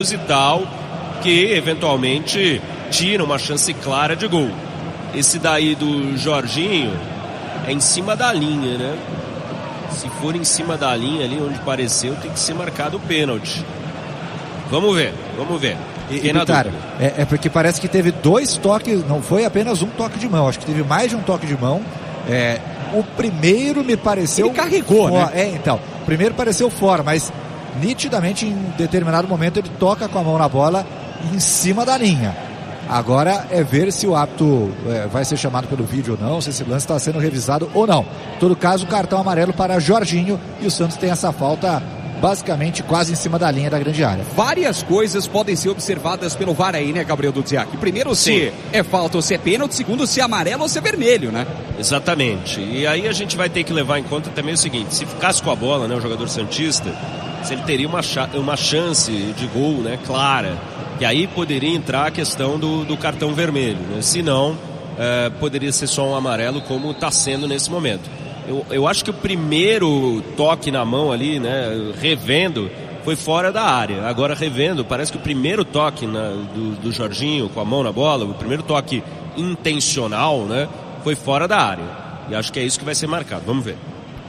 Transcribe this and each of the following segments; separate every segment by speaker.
Speaker 1: e tal, que eventualmente tira uma chance clara de gol. Esse daí do Jorginho é em cima da linha, né? Se for em cima da linha ali onde pareceu, tem que ser marcado o pênalti. Vamos ver.
Speaker 2: Cara, é porque parece que teve 2 toques, não foi apenas um toque de mão, acho que teve mais de um toque de mão. O primeiro me pareceu...
Speaker 3: Ele carregou, né?
Speaker 2: Então, o primeiro pareceu fora, mas nitidamente em determinado momento ele toca com a mão na bola em cima da linha. Agora é ver se o árbitro vai ser chamado pelo vídeo ou não, se esse lance está sendo revisado ou não. Em todo caso, cartão amarelo para Jorginho, e o Santos tem essa falta basicamente quase em cima da linha da grande área.
Speaker 3: Várias coisas podem ser observadas pelo VAR aí, né, Gabriel Dudziak? Primeiro, se é falta ou se é pênalti. Segundo, se é amarelo ou se é vermelho, né?
Speaker 1: Exatamente. E aí a gente vai ter que levar em conta também o seguinte: se ficasse com a bola, né, o jogador santista, se ele teria uma chance de gol, né, clara, e aí poderia entrar a questão do cartão vermelho, né? Se não, poderia ser só um amarelo, como está sendo nesse momento. Eu acho que o primeiro toque na mão ali, né, revendo, foi fora da área. Agora, revendo, parece que o primeiro toque do Jorginho com a mão na bola, o primeiro toque intencional, né, foi fora da área. E acho que é isso que vai ser marcado. Vamos ver.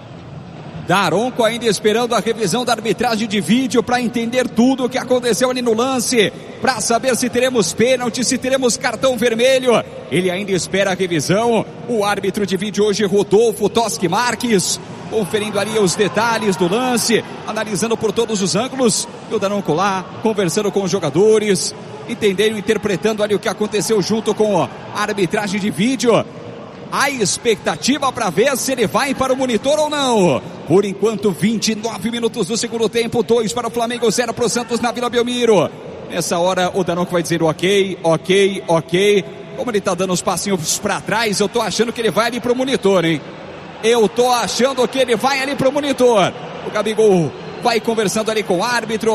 Speaker 3: Daronco ainda esperando a revisão da arbitragem de vídeo para entender tudo o que aconteceu ali no lance, para saber se teremos pênalti, se teremos cartão vermelho. Ele ainda espera a revisão. O árbitro de vídeo hoje, Rodolfo Toschi Marques, conferindo ali os detalhes do lance, analisando por todos os ângulos. E o Daronco lá, conversando com os jogadores, entendendo, interpretando ali o que aconteceu junto com a arbitragem de vídeo. A expectativa para ver se ele vai para o monitor ou não. Por enquanto, 29 minutos do segundo tempo, 2 para o Flamengo, 0 para o Santos na Vila Belmiro. Nessa hora, o Daronco vai dizer ok. Como ele tá dando uns passinhos para trás, eu tô achando que ele vai ali para o monitor, hein? Eu tô achando que ele vai ali para o monitor. O Gabigol vai conversando ali com o árbitro,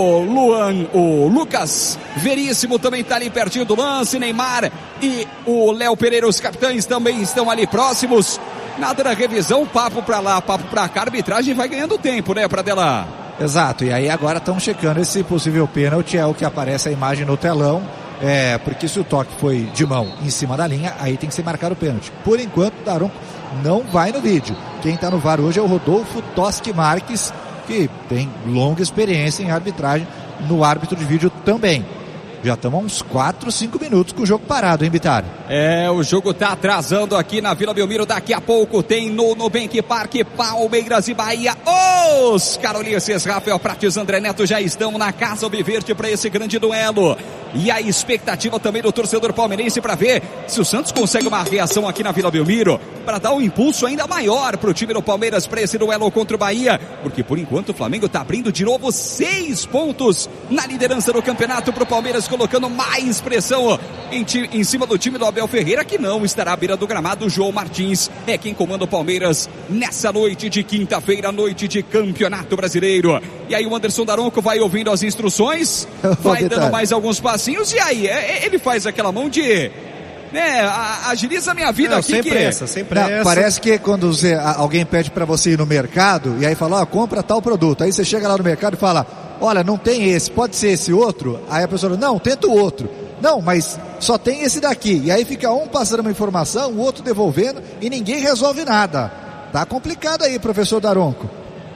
Speaker 3: o Lucas Veríssimo também está ali pertinho do lance, Neymar e o Léo Pereira, os capitães, também estão ali próximos. Nada da revisão, papo para lá, papo para cá, a arbitragem vai ganhando tempo, né, Pradella?
Speaker 2: Exato, e aí agora estão checando esse possível pênalti, é o que aparece a imagem no telão, porque se o toque foi de mão em cima da linha, aí tem que ser marcado o pênalti. Por enquanto, o Daronco não vai no vídeo. Quem está no VAR hoje é o Rodolfo Toschi Marques, que tem longa experiência em arbitragem, no árbitro de vídeo também. Já estamos há uns 4, 5 minutos com o jogo parado, hein, Bitar?
Speaker 3: O jogo tá atrasando aqui na Vila Belmiro. Daqui a pouco tem no Nubank Park, Palmeiras e Bahia. Os carolenses, Rafael Prates, André Neto já estão na Casa Alviverde para esse grande duelo. E a expectativa também do torcedor palmeirense para ver se o Santos consegue uma reação aqui na Vila Belmiro para dar um impulso ainda maior para o time do Palmeiras para esse duelo contra o Bahia, porque por enquanto o Flamengo está abrindo de novo 6 pontos na liderança do campeonato para o Palmeiras, colocando mais pressão em cima do time do Abel Ferreira, que não estará à beira do gramado. João Martins é quem comanda o Palmeiras nessa noite de quinta-feira, noite de Campeonato Brasileiro. E aí o Anderson Daronco vai ouvindo as instruções, vai dando mais alguns passinhos, e aí ele faz aquela mão de... agiliza a minha vida.
Speaker 4: Não,
Speaker 3: aqui.
Speaker 4: Sem pressa.
Speaker 2: Não, parece que quando alguém pede para você ir no mercado, e aí fala, compra tal produto. Aí você chega lá no mercado e fala, olha, não tem esse, pode ser esse outro? Aí a pessoa fala, não, tenta o outro. Não, mas só tem esse daqui. E aí fica um passando uma informação, o outro devolvendo, e ninguém resolve nada. Tá complicado aí, professor Daronco.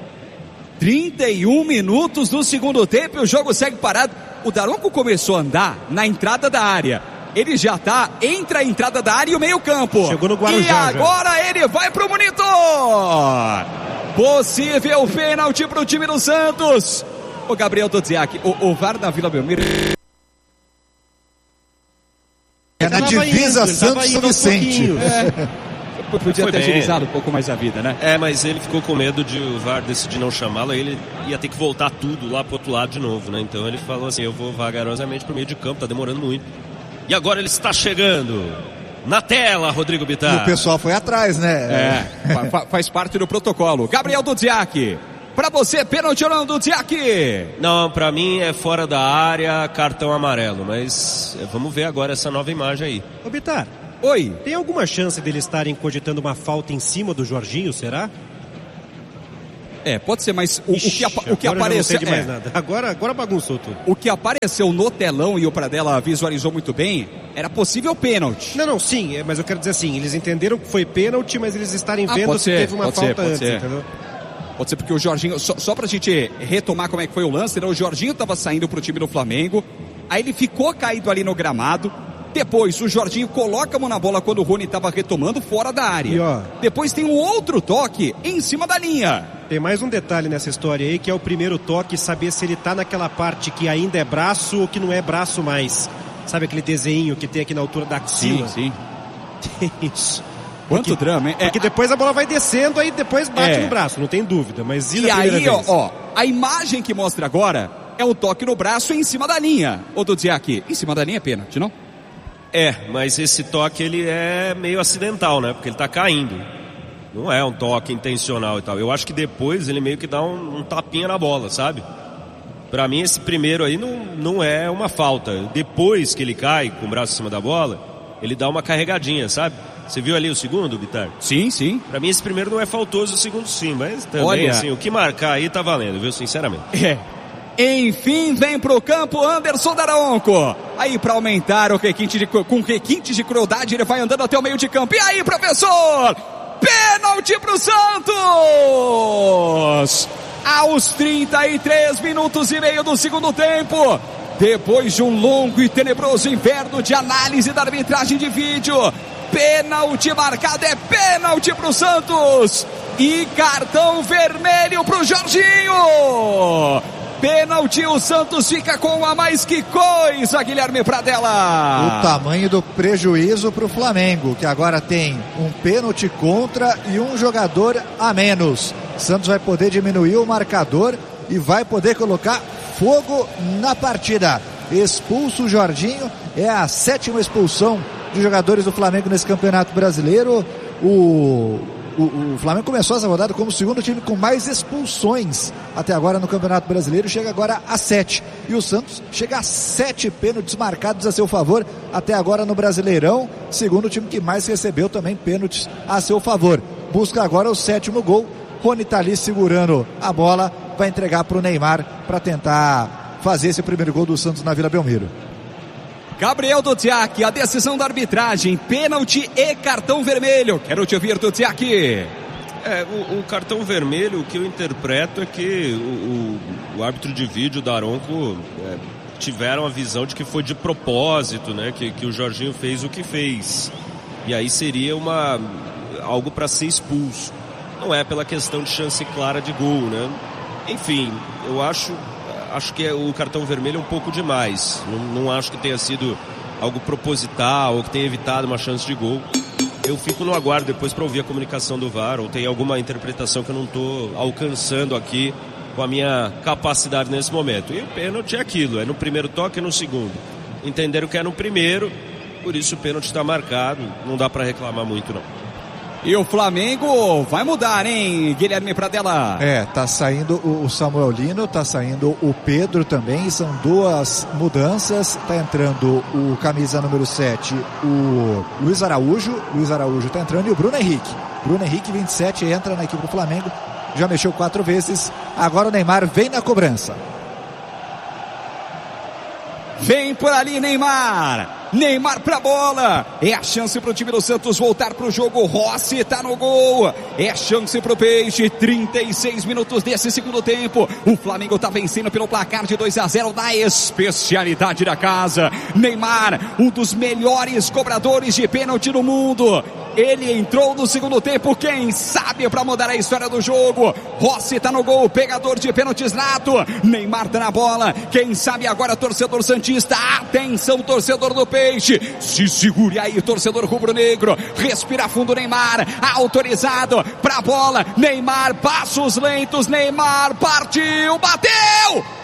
Speaker 3: 31 minutos do segundo tempo e o jogo segue parado. O Daronco começou a andar na entrada da área. Ele já tá entre a entrada da área e o meio campo.
Speaker 4: Chegou no Guarujá.
Speaker 3: E agora ele vai pro monitor. Possível pênalti pro time do Santos. O Gabriel Dudziak, o VAR da Vila Belmiro.
Speaker 2: É na divisa Santos Vicente.
Speaker 3: Podia ter agilizado um pouco mais a vida, né?
Speaker 1: Mas ele ficou com medo de o VAR decidir não chamá-lo, aí ele ia ter que voltar tudo lá pro outro lado de novo, né? Então ele falou assim, eu vou vagarosamente pro meio de campo, tá demorando muito. E agora ele está chegando na tela, Rodrigo Bitar.
Speaker 2: E o pessoal foi atrás, né?
Speaker 3: Faz parte do protocolo. Gabriel Dudziak, pra você, pênalti ou não, Dudziak?
Speaker 1: Não, pra mim é fora da área, cartão amarelo, mas vamos ver agora essa nova imagem aí.
Speaker 4: Ô, Bitar.
Speaker 3: Oi.
Speaker 4: Tem alguma chance dele estarem cogitando uma falta em cima do Jorginho, será?
Speaker 3: Pode ser, mas o que apareceu...
Speaker 1: mais nada. Agora bagunçou tudo.
Speaker 3: O que apareceu no telão e o Pradella visualizou muito bem, era possível pênalti.
Speaker 1: Não, sim, mas eu quero dizer assim, eles entenderam que foi pênalti, mas eles estarem vendo se teve uma falta antes, entendeu?
Speaker 3: Pode ser porque o Jorginho, só pra gente retomar como é que foi o lance, né? O Jorginho tava saindo pro time do Flamengo, aí ele ficou caído ali no gramado, depois o Jorginho coloca a mão na bola quando o Rony tava retomando fora da área. Depois tem um outro toque em cima da linha.
Speaker 1: Tem mais um detalhe nessa história aí, que é o primeiro toque, saber se ele tá naquela parte que ainda é braço ou que não é braço mais. Sabe aquele desenho que tem aqui na altura da axila?
Speaker 3: Sim.
Speaker 1: Isso.
Speaker 3: Quanto drama, hein?
Speaker 1: Porque depois a bola vai descendo, aí depois bate no braço, não tem dúvida. Mas
Speaker 3: e aí, a imagem que mostra agora é um toque no braço em cima da linha. Ou do Dziak, em cima da linha é pênalti, não?
Speaker 1: Mas esse toque ele é meio acidental, né? Porque ele tá caindo. Não é um toque intencional e tal. Eu acho que depois ele meio que dá um tapinha na bola, sabe? Pra mim esse primeiro aí não é uma falta. Depois que ele cai com o braço em cima da bola, ele dá uma carregadinha, sabe? Você viu ali o segundo, Bitar?
Speaker 3: Sim.
Speaker 1: Pra mim esse primeiro não é faltoso, o segundo sim. Mas também, assim, o que marcar aí tá valendo, viu? Sinceramente.
Speaker 3: Enfim, vem pro campo Anderson Daronco. Aí pra aumentar com requintes de crueldade, ele vai andando até o meio de campo. E aí, professor? Pênalti pro Santos! Aos 33 minutos e meio do segundo tempo. Depois de um longo e tenebroso inverno de análise da arbitragem de vídeo, pênalti marcado, é pênalti pro Santos e cartão vermelho pro Jorginho. Pênalti, o Santos fica com a mais. Que coisa, Guilherme Pradella.
Speaker 2: O tamanho do prejuízo pro Flamengo, que agora tem um pênalti contra e um jogador a menos. Santos vai poder diminuir o marcador e vai poder colocar fogo na partida. Expulso o Jorginho, é a 7ª expulsão de jogadores do Flamengo nesse Campeonato Brasileiro. O Flamengo começou essa rodada como o segundo time com mais expulsões até agora no Campeonato Brasileiro, chega agora a 7. E o Santos chega a 7 pênaltis marcados a seu favor até agora no Brasileirão, segundo time que mais recebeu também pênaltis a seu favor. Busca agora o 7º gol. Rony tá ali segurando a bola, vai entregar para o Neymar para tentar fazer esse primeiro gol do Santos na Vila Belmiro.
Speaker 3: Gabriel Dudziak, a decisão da arbitragem, pênalti e cartão vermelho. Quero te ouvir, Dudziak.
Speaker 1: O cartão vermelho, o que eu interpreto é que o árbitro de vídeo, Daronco, tiveram a visão de que foi de propósito, né? Que o Jorginho fez o que fez. E aí seria algo para ser expulso. Não é pela questão de chance clara de gol, né? Enfim, eu acho que o cartão vermelho é um pouco demais. Não acho que tenha sido algo proposital ou que tenha evitado uma chance de gol. Eu fico no aguardo depois para ouvir a comunicação do VAR, ou tem alguma interpretação que eu não estou alcançando aqui com a minha capacidade nesse momento. E o pênalti é aquilo, é no primeiro toque e no segundo. Entenderam que é no primeiro, por isso o pênalti está marcado, não dá para reclamar muito não.
Speaker 3: E o Flamengo vai mudar, hein, Guilherme Pradella?
Speaker 2: Tá saindo o Samuel Lino, tá saindo o Pedro também, são duas mudanças. Tá entrando o camisa número 7, o Luiz Araújo tá entrando, e o Bruno Henrique 27 entra na equipe do Flamengo, já mexeu 4 vezes, agora o Neymar vem na cobrança.
Speaker 3: Vem por ali Neymar pra bola, é a chance pro time do Santos voltar pro jogo. Rossi tá no gol, é a chance pro Peixe. 36 minutos desse segundo tempo, o Flamengo tá vencendo pelo placar de 2-0 da especialidade da casa. Neymar, um dos melhores cobradores de pênalti do mundo, ele entrou no segundo tempo, quem sabe para mudar a história do jogo. Rossi tá no gol, pegador de pênaltis nato. Neymar tá na bola, quem sabe agora, torcedor santista, atenção, torcedor do Peixe, se segure aí, torcedor rubro-negro, respira fundo. Neymar, autorizado pra bola, Neymar, passos lentos, Neymar partiu, bateu!